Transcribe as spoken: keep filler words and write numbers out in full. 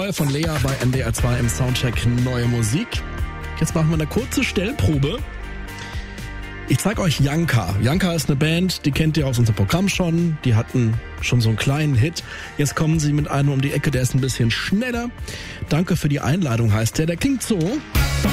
Fall von Lea bei N D R zwei im Soundcheck Neue Musik. Jetzt machen wir eine kurze Stellprobe. Ich zeige euch Janka. Janka ist eine Band, die kennt ihr aus unserem Programm schon. Die hatten schon so einen kleinen Hit. Jetzt kommen sie mit einem um die Ecke, der ist ein bisschen schneller. Danke für die Einladung heißt der. Der klingt so.